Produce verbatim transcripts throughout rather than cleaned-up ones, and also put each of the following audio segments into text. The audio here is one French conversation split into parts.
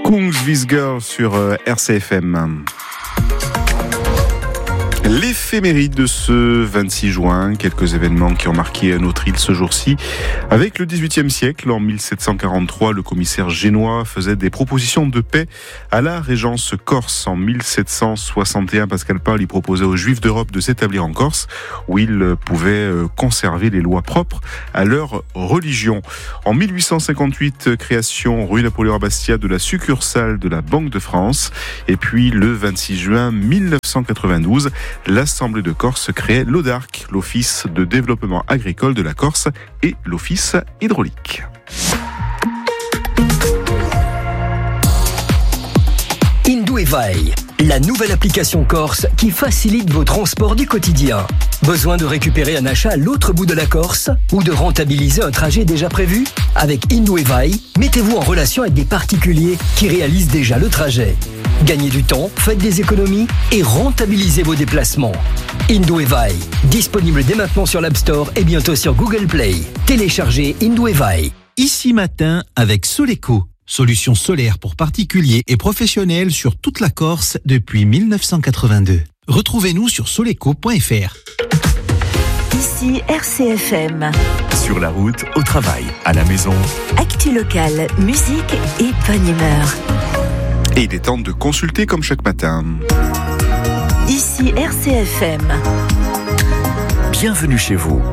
Kungs Girl sur R C F M. L'éphéméride de ce vingt-six juin, quelques événements qui ont marqué notre île ce jour-ci. Avec le dix-huitième siècle, en mille sept cent quarante-trois, le commissaire génois faisait des propositions de paix à la régence corse. En mille sept cent soixante et un, Pascal Paul y proposait aux Juifs d'Europe de s'établir en Corse, où ils pouvaient conserver les lois propres à leur religion. En mille huit cent cinquante-huit, création rue Napoléon à Bastia de la succursale de la Banque de France. Et puis le vingt-six juin mille neuf cent quatre-vingt-douze, l'Assemblée de Corse créait l'O D A R C, l'Office de développement agricole de la Corse, et l'Office hydraulique. Indouevaï, la nouvelle application corse qui facilite vos transports du quotidien. Besoin de récupérer un achat à l'autre bout de la Corse ou de rentabiliser un trajet déjà prévu? Avec Indouevaï, mettez-vous en relation avec des particuliers qui réalisent déjà le trajet. Gagnez du temps, faites des économies et rentabilisez vos déplacements. Indouevaï, disponible dès maintenant sur l'App Store et bientôt sur Google Play. Téléchargez Indouevaï. Ici matin avec Soleco, solution solaire pour particuliers et professionnels sur toute la Corse depuis mille neuf cent quatre-vingt-deux. Retrouvez-nous sur soleco point f r. Ici R C F M. Sur la route, au travail, à la maison. Actu locale, musique et bonne humeur. Et il est temps de consulter comme chaque matin. Ici R C F M. Bienvenue chez vous.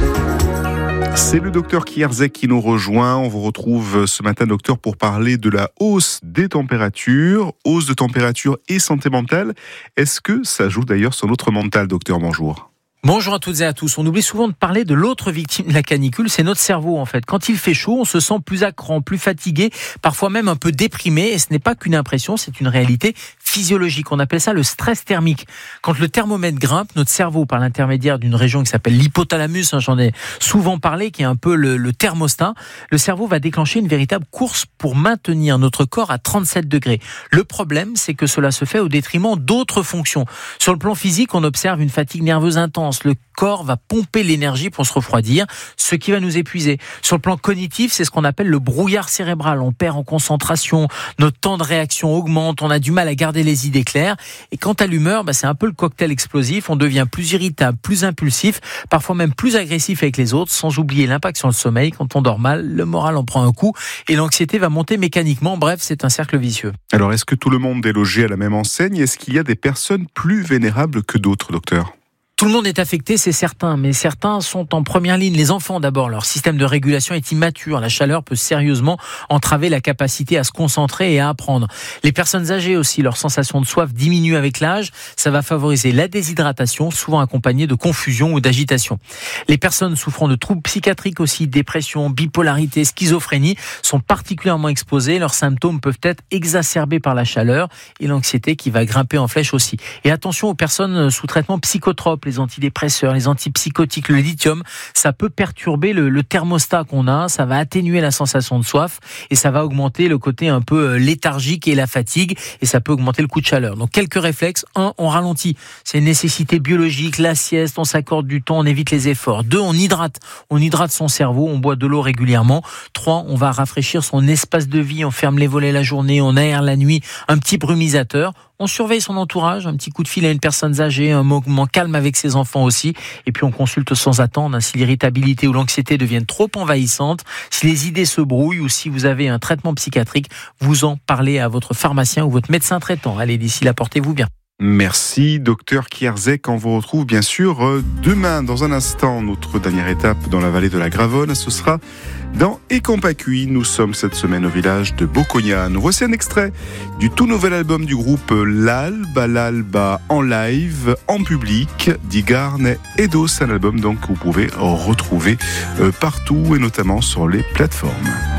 C'est le docteur Kierzek qui nous rejoint. On vous retrouve ce matin, docteur, pour parler de la hausse des températures, hausse de température et santé mentale. Est-ce que ça joue d'ailleurs sur notre mental, docteur? Bonjour. Bonjour à toutes et à tous. On oublie souvent de parler de l'autre victime de la canicule, c'est notre cerveau en fait. Quand il fait chaud, on se sent plus à cran, plus fatigué, parfois même un peu déprimé. Et ce n'est pas qu'une impression, c'est une réalité physiologique. On appelle ça le stress thermique. Quand le thermomètre grimpe, notre cerveau, par l'intermédiaire d'une région qui s'appelle l'hypothalamus, hein, j'en ai souvent parlé, qui est un peu le, le thermostat, le cerveau va déclencher une véritable course pour maintenir notre corps à trente-sept degrés. Le problème, c'est que cela se fait au détriment d'autres fonctions. Sur le plan physique, on observe une fatigue nerveuse intense. Le corps va pomper l'énergie pour se refroidir, ce qui va nous épuiser. Sur le plan cognitif, c'est ce qu'on appelle le brouillard cérébral. On perd en concentration, notre temps de réaction augmente, on a du mal à garder les idées claires. Et quant à l'humeur, bah, c'est un peu le cocktail explosif. On devient plus irritable, plus impulsif, parfois même plus agressif avec les autres, sans oublier l'impact sur le sommeil. Quand on dort mal, le moral en prend un coup et l'anxiété va monter mécaniquement. Bref, c'est un cercle vicieux. Alors, est-ce que tout le monde est logé à la même enseigne? Est-ce qu'il y a des personnes plus vénérables que d'autres, docteur? Tout le monde est affecté, c'est certain, mais certains sont en première ligne. Les enfants d'abord, leur système de régulation est immature. La chaleur peut sérieusement entraver la capacité à se concentrer et à apprendre. Les personnes âgées aussi, leur sensation de soif diminue avec l'âge. Ça va favoriser la déshydratation, souvent accompagnée de confusion ou d'agitation. Les personnes souffrant de troubles psychiatriques aussi, dépression, bipolarité, schizophrénie, sont particulièrement exposées. Leurs symptômes peuvent être exacerbés par la chaleur et l'anxiété qui va grimper en flèche aussi. Et attention aux personnes sous traitement psychotrope, les antidépresseurs, les antipsychotiques, le lithium, ça peut perturber le, le thermostat qu'on a, ça va atténuer la sensation de soif et ça va augmenter le côté un peu léthargique et la fatigue et ça peut augmenter le coup de chaleur. Donc quelques réflexes. Un, on ralentit. C'est une nécessité biologique, la sieste, on s'accorde du temps, on évite les efforts. Deux, on hydrate. On hydrate son cerveau, on boit de l'eau régulièrement. Trois, on va rafraîchir son espace de vie, on ferme les volets la journée, on aère la nuit, un petit brumisateur. On surveille son entourage, un petit coup de fil à une personne âgée, un moment calme avec ses enfants aussi. Et puis on consulte sans attendre, hein, si l'irritabilité ou l'anxiété deviennent trop envahissantes, si les idées se brouillent ou si vous avez un traitement psychiatrique, vous en parlez à votre pharmacien ou votre médecin traitant. Allez, d'ici là, portez-vous bien. Merci, docteur Kierzek. On vous retrouve bien sûr demain. Dans un instant, notre dernière étape dans la vallée de la Gravonne, ce sera dans Écampacui. Nous sommes cette semaine au village de Bocognan. Voici un extrait du tout nouvel album du groupe L'Alba, l'Alba en live, en public, d'Igarne et d'Os. Un album donc que vous pouvez retrouver partout et notamment sur les plateformes.